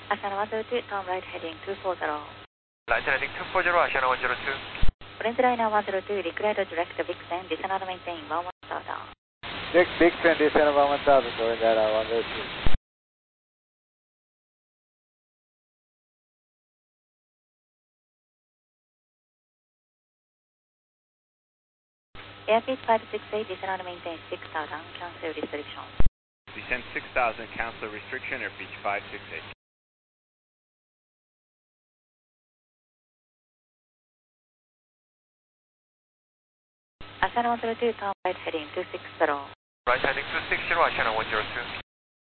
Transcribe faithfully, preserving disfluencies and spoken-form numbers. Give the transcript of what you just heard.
Asiana one zero two, turn right heading two four zero. Right heading two four zero, Asiana one zero two. Orange liner one zero two, declare to direct Vixen, descend and maintain one one thousand. Direct Vixen, descend one one thousand, orange liner one zero two. Airspeed five six eight, descend and maintain six thousand, cancel restriction. Descend six thousand, cancel restriction, airspeed five six eight. Asiana one zero two, turn right heading two six zero. Right heading two six zero, Asiana one zero two.